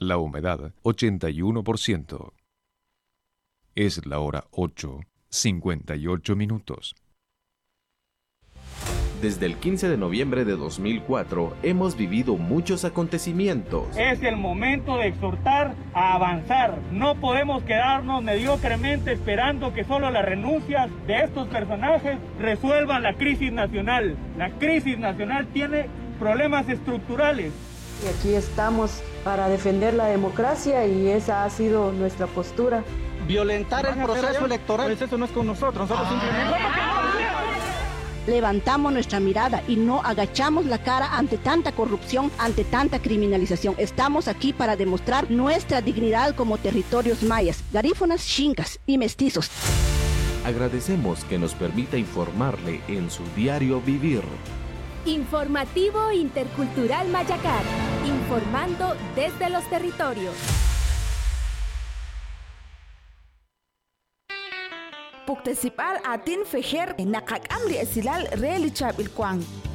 La humedad 81%. Es la hora 8:58. Desde el 15 de noviembre de 2004 hemos vivido muchos acontecimientos. Es el momento de exhortar a avanzar. No podemos quedarnos mediocremente esperando que solo las renuncias de estos personajes resuelvan la crisis nacional. La crisis nacional tiene problemas estructurales. Y aquí estamos para defender la democracia y esa ha sido nuestra postura. Violentar el proceso electoral. Pues eso no es con nosotros simplemente... Levantamos nuestra mirada y no agachamos la cara ante tanta corrupción, ante tanta criminalización. Estamos aquí para demostrar nuestra dignidad como territorios mayas, garífunas, xincas y mestizos. Agradecemos que nos permita informarle en su diario vivir. Informativo Intercultural Mayacar, informando desde los territorios. Puktesipal atin fejer nakak amri esilal reali chap ilkwang.